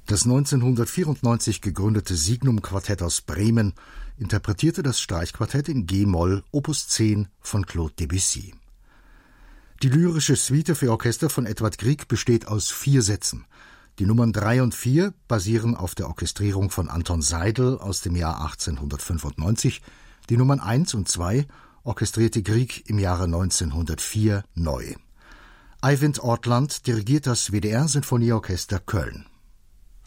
Das 1994 gegründete Signum-Quartett aus Bremen interpretierte das Streichquartett in G-Moll Opus 10 von Claude Debussy. Die lyrische Suite für Orchester von Edvard Grieg besteht aus 4 Sätzen. Die Nummern 3 und 4 basieren auf der Orchestrierung von Anton Seidl aus dem Jahr 1895. Die Nummern 1 und 2 orchestrierte Grieg im Jahre 1904 neu. Eivind Ortland dirigiert das WDR Sinfonieorchester Köln.